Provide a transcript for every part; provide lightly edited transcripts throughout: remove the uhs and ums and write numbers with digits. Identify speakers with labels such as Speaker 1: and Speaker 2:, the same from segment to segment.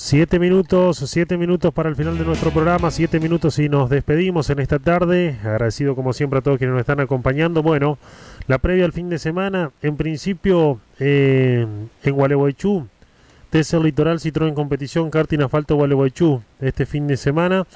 Speaker 1: 7 minutos para el final de nuestro programa, 7 minutos y nos despedimos en esta tarde. Agradecido como siempre a todos quienes nos están acompañando. Bueno, la previa al fin de semana, en principio en Gualeguaychú, TC Litoral, Citroën Competición, karting asfalto Gualeguaychú. Este fin de semana,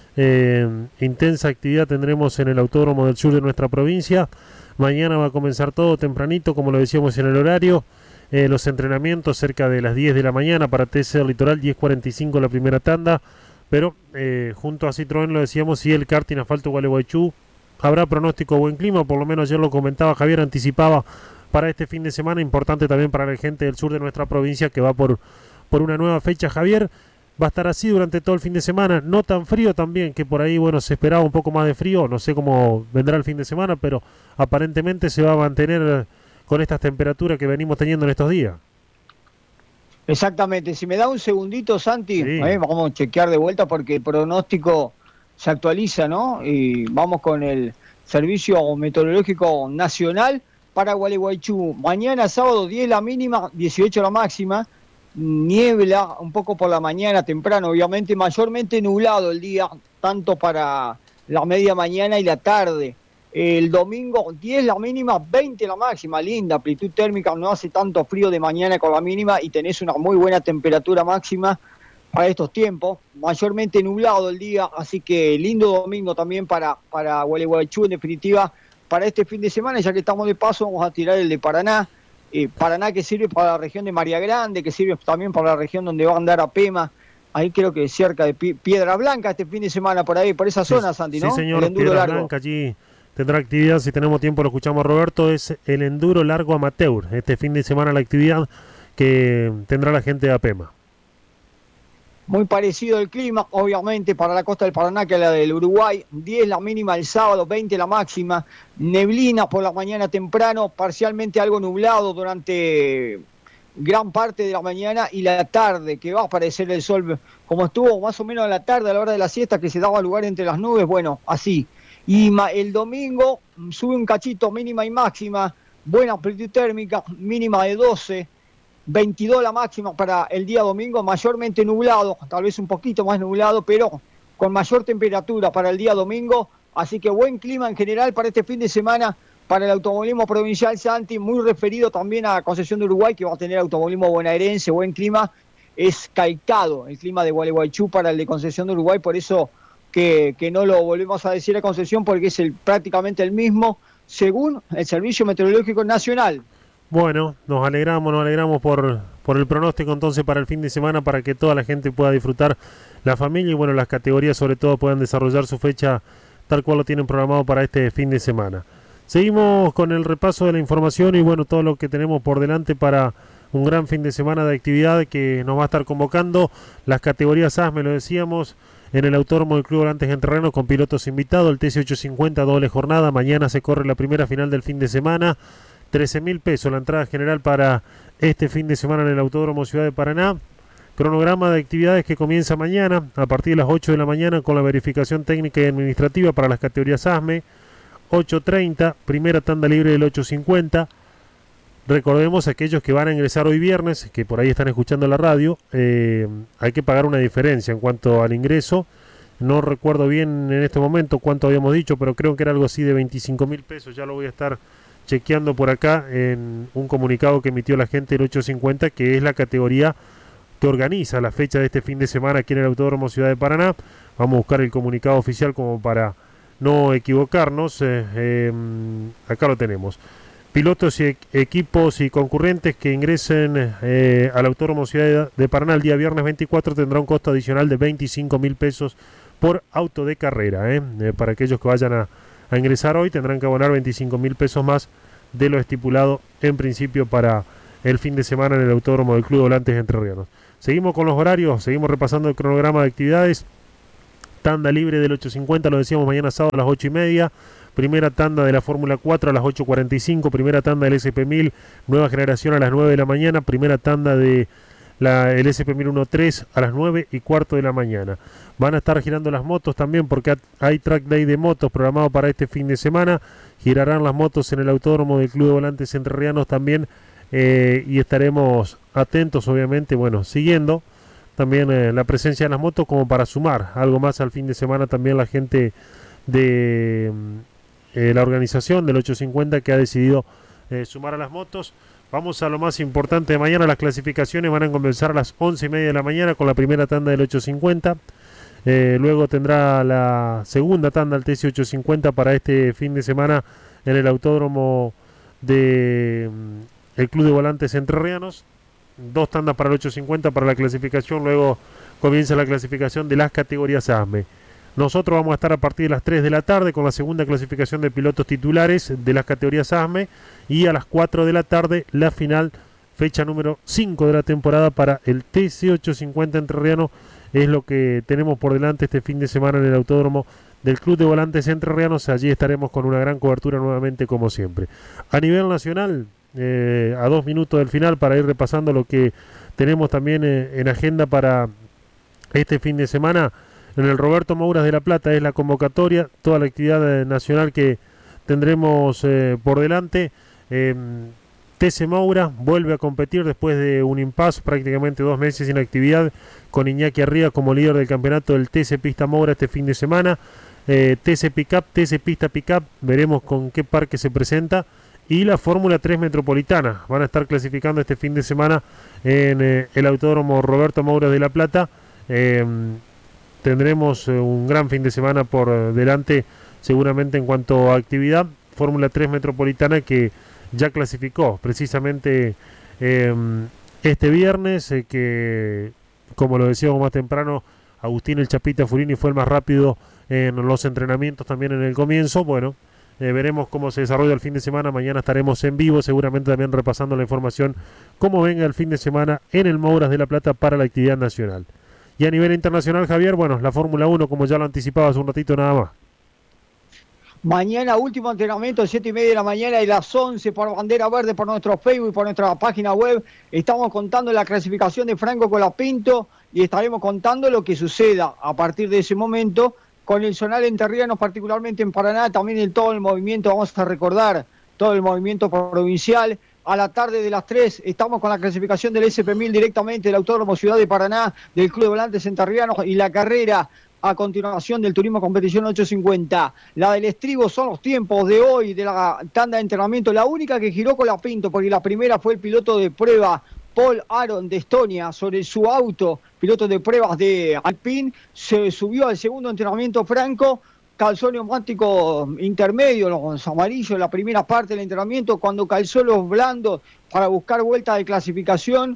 Speaker 1: intensa actividad tendremos en el Autódromo del Sur de nuestra provincia. Mañana va a comenzar todo tempranito, como lo decíamos en el horario. Los entrenamientos cerca de las 10 de la mañana para TC Litoral, 10:45 la primera tanda, pero junto a Citroën, lo decíamos, y el karting asfalto Gualeguaychú, habrá pronóstico buen clima, por lo menos ayer lo comentaba Javier, anticipaba para este fin de semana, importante también para la gente del sur de nuestra provincia que va por una nueva fecha. Javier, va a estar así durante todo el fin de semana, no tan frío también, que por ahí, bueno, se esperaba un poco más de frío, no sé cómo vendrá el fin de semana, pero aparentemente se va a mantener con estas temperaturas que venimos teniendo en estos días.
Speaker 2: Exactamente, si me da un segundito, Santi,
Speaker 1: Sí.
Speaker 2: Vamos a chequear de vuelta porque el pronóstico se actualiza, ¿no? Y vamos con el Servicio Meteorológico Nacional para Gualeguaychú. Mañana sábado 10 la mínima, 18 la máxima, niebla un poco por la mañana temprano, obviamente, mayormente nublado el día, tanto para la media mañana y la tarde. El domingo 10 la mínima, 20 la máxima, linda amplitud térmica, no hace tanto frío de mañana con la mínima y tenés una muy buena temperatura máxima para estos tiempos, mayormente nublado el día, así que lindo domingo también para Gualeguaychú, en definitiva, para este fin de semana. Ya que estamos de paso, vamos a tirar el de Paraná, Paraná que sirve para la región de María Grande, que sirve también para la región donde va a andar Apema, ahí creo que cerca de Piedra Blanca este fin de semana, por ahí, por esa zona, Santi, ¿no?
Speaker 1: Sí, señor,
Speaker 2: el enduro
Speaker 1: Piedra
Speaker 2: largo.
Speaker 1: Blanca, allí tendrá actividad, si tenemos tiempo lo escuchamos a Roberto, es el enduro largo amateur, este fin de semana la actividad que tendrá la gente de Apema.
Speaker 2: Muy parecido el clima, obviamente, para la costa del Paraná que la del Uruguay. 10 la mínima el sábado, 20 la máxima. Neblina por la mañana temprano, parcialmente algo nublado durante gran parte de la mañana y la tarde, que va a aparecer el sol como estuvo más o menos a la tarde, a la hora de la siesta, que se daba lugar entre las nubes, bueno, así. Y el domingo sube un cachito, mínima y máxima, buena amplitud térmica, mínima de 12, 22 la máxima para el día domingo, mayormente nublado, tal vez un poquito más nublado, pero con mayor temperatura para el día domingo, así que buen clima en general para este fin de semana para el automovilismo provincial, Santi, muy referido también a Concepción de Uruguay, que va a tener automovilismo bonaerense, buen clima, es calcado el clima de Gualeguaychú para el de Concepción de Uruguay, por eso que no lo volvemos a decir a Concepción, porque es prácticamente el mismo, según el Servicio Meteorológico Nacional.
Speaker 1: Bueno, nos alegramos por el pronóstico entonces para el fin de semana, para que toda la gente pueda disfrutar, la familia y bueno, las categorías sobre todo puedan desarrollar su fecha tal cual lo tienen programado para este fin de semana. Seguimos con el repaso de la información y bueno, todo lo que tenemos por delante para un gran fin de semana de actividad que nos va a estar convocando las categorías ASME, lo decíamos, en el Autódromo del Club Volantes Entrerrianos con pilotos invitados, el TC850 doble jornada, mañana se corre la primera final del fin de semana, 13.000 pesos la entrada general para este fin de semana en el Autódromo Ciudad de Paraná. Cronograma de actividades que comienza mañana a partir de las 8 de la mañana con la verificación técnica y administrativa para las categorías ASME. 8:30, primera tanda libre del 8:50. Recordemos aquellos que van a ingresar hoy viernes, que por ahí están escuchando la radio, hay que pagar una diferencia en cuanto al ingreso. No recuerdo bien en este momento cuánto habíamos dicho, pero creo que era algo así de 25.000 pesos. Ya lo voy a estar chequeando por acá en un comunicado que emitió la gente del 850, que es la categoría que organiza la fecha de este fin de semana aquí en el Autódromo Ciudad de Paraná. Vamos a buscar el comunicado oficial como para no equivocarnos. Acá lo tenemos. Pilotos y equipos y concurrentes que ingresen al Autódromo Ciudad de Paraná el día viernes 24 tendrá un costo adicional de 25.000 pesos por auto de carrera. Para aquellos que vayan a ingresar hoy tendrán que abonar 25.000 pesos más de lo estipulado en principio para el fin de semana en el Autódromo del Club Volantes Entrerrianos. Seguimos con los horarios, seguimos repasando el cronograma de actividades. Tanda libre del 8:50, lo decíamos, mañana sábado a las 8:30. Primera tanda de la Fórmula 4 a las 8:45. Primera tanda del SP1000, nueva generación a las 9 de la mañana. Primera tanda de el SP1000 1.3 a las 9:15 de la mañana. Van a estar girando las motos también porque hay track day de motos programado para este fin de semana. Girarán las motos en el Autódromo del Club de Volantes Entrerrianos también y estaremos atentos, obviamente, bueno, siguiendo también la presencia de las motos como para sumar algo más al fin de semana. También la gente de la organización del 850 que ha decidido sumar a las motos. Vamos a lo más importante de mañana. Las clasificaciones van a comenzar a las 11:30 de la mañana con la primera tanda del 850. Luego tendrá la segunda tanda del TC 850 para este fin de semana en el autódromo de el Club de Volantes Entrerrianos. 2 tandas para el 850 para la clasificación. Luego comienza la clasificación de las categorías ASME. Nosotros vamos a estar a partir de las 3 de la tarde con la segunda clasificación de pilotos titulares de las categorías ASME, y a las 4 de la tarde la final, fecha número 5 de la temporada para el TC 850 Entrerriano. Es lo que tenemos por delante este fin de semana en el autódromo del Club de Volantes Entrerrianos. Allí estaremos con una gran cobertura nuevamente como siempre. A nivel nacional, a 2 minutos del final, para ir repasando lo que tenemos también en agenda para este fin de semana. En el Roberto Mouras de La Plata es la convocatoria, toda la actividad nacional que tendremos por delante. TC Moura vuelve a competir después de un impasse, prácticamente 2 meses sin actividad, con Iñaki Arriaga como líder del campeonato del TC Pista Moura este fin de semana. TC Pickup, TC Pista Pickup, veremos con qué parque se presenta. Y la Fórmula 3 Metropolitana van a estar clasificando este fin de semana en el autódromo Roberto Mouras de La Plata. Tendremos un gran fin de semana por delante seguramente en cuanto a actividad. Fórmula 3 Metropolitana que ya clasificó precisamente este viernes, que como lo decíamos más temprano, Agustín El Chapita Furini fue el más rápido en los entrenamientos también en el comienzo. Bueno, veremos cómo se desarrolla el fin de semana. Mañana estaremos en vivo, seguramente también repasando la información, cómo venga el fin de semana en el Mouras de La Plata para la actividad nacional. Y a nivel internacional, Javier, bueno, la Fórmula 1, como ya lo anticipaba hace un ratito nada más.
Speaker 2: Mañana último entrenamiento, 7:30 de la mañana y las 11 por Bandera Verde, por nuestro Facebook y por nuestra página web. Estamos contando la clasificación de Franco Colapinto y estaremos contando lo que suceda a partir de ese momento con el zonal entrerriano, particularmente en Paraná, también en todo el movimiento. Vamos a recordar todo el movimiento provincial. A la tarde de las 3 estamos con la clasificación del SP1000 directamente del Autódromo Ciudad de Paraná, del Club de Volantes Entrerrianos, y la carrera a continuación del Turismo Competición 850. La del estribo son los tiempos de hoy de la tanda de entrenamiento. La única que giró Colapinto, porque la primera fue el piloto de prueba Paul Aron de Estonia sobre su auto, piloto de pruebas de Alpine. Se subió al segundo entrenamiento Franco, calzó neumático intermedio, los amarillos, la primera parte del entrenamiento. Cuando calzó los blandos para buscar vuelta de clasificación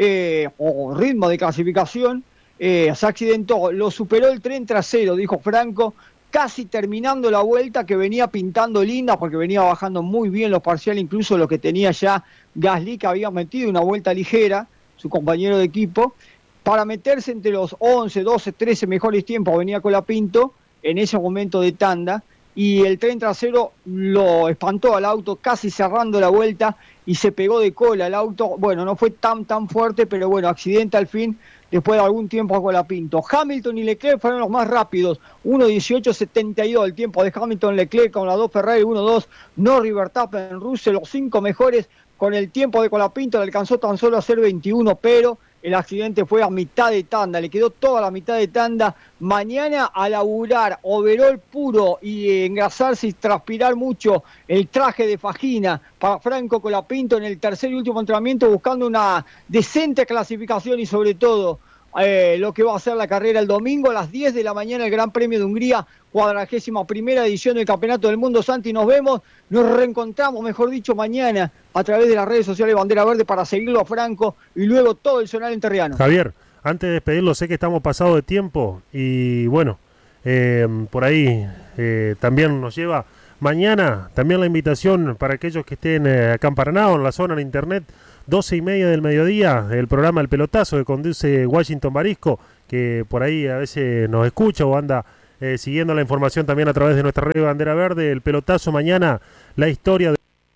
Speaker 2: o ritmo de clasificación, se accidentó, lo superó el tren trasero, dijo Franco, casi terminando la vuelta, que venía pintando linda porque venía bajando muy bien los parciales, incluso lo que tenía ya Gasly, que había metido una vuelta ligera, su compañero de equipo, para meterse entre los 11, 12, 13 mejores tiempos. Venía Colapinto en ese momento de tanda, y el tren trasero lo espantó al auto casi cerrando la vuelta y se pegó de cola el auto. Bueno, no fue tan fuerte, pero bueno, accidente al fin después de algún tiempo a Colapinto. Hamilton y Leclerc fueron los más rápidos, 1:18.72 el tiempo de Hamilton, Leclerc con las 2 Ferrari, 1:2 Norris, Verstappen, Russell, los 5 mejores. Con el tiempo de Colapinto le alcanzó tan solo a hacer 21, pero el accidente fue a mitad de tanda, le quedó toda la mitad de tanda. Mañana a laburar, overol puro y engrasarse y transpirar mucho el traje de fajina para Franco Colapinto en el tercer y último entrenamiento, buscando una decente clasificación y sobre todo lo que va a ser la carrera el domingo a las 10 de la mañana, el Gran Premio de Hungría, 41ª edición del Campeonato del Mundo. Santi, nos reencontramos, mejor dicho, mañana a través de las redes sociales Bandera Verde para seguirlo a Franco y luego todo el zonal entrerriano.
Speaker 1: Javier, antes de despedirlo, sé que estamos pasados de tiempo y bueno, por ahí también nos lleva mañana también la invitación para aquellos que estén acá en Paraná o en la zona, en internet, 12:30 del mediodía, el programa El Pelotazo que conduce Washington Barisco, que por ahí a veces nos escucha o anda siguiendo la información también a través de nuestra red Bandera Verde. El Pelotazo mañana, la historia de...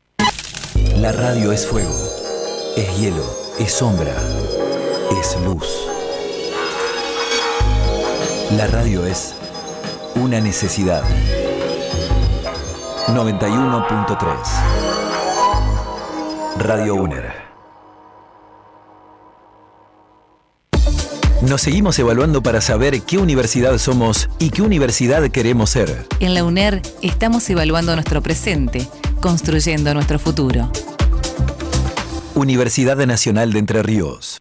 Speaker 3: La radio es fuego, es hielo, es sombra, es luz. La radio es una necesidad. 91.3 Radio UNER. Nos seguimos evaluando para saber qué universidad somos y qué universidad queremos ser.
Speaker 4: En la UNER estamos evaluando nuestro presente, construyendo nuestro futuro.
Speaker 3: Universidad Nacional de Entre Ríos.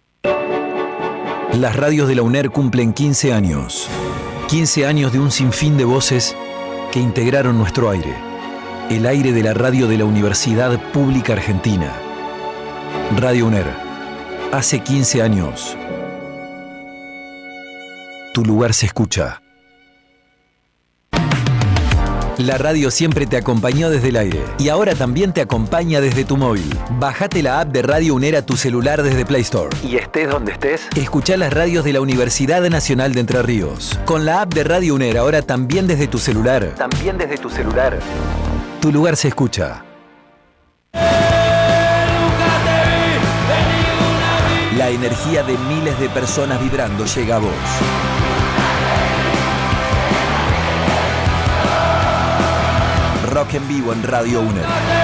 Speaker 3: Las radios de la UNER cumplen 15 años. 15 años de un sinfín de voces que integraron nuestro aire. El aire de la radio de la Universidad Pública Argentina. Radio UNER. Hace 15 años. Tu lugar se escucha. La radio siempre te acompañó desde el aire y ahora también te acompaña desde tu móvil. Bájate la app de Radio UNER a tu celular desde Play Store. Y estés donde estés, escuchá las radios de la Universidad Nacional de Entre Ríos. Con la app de Radio UNER ahora también desde tu celular. También desde tu celular. Tu lugar se escucha. La energía de miles de personas vibrando llega a vos. Rock en vivo en Radio UNER.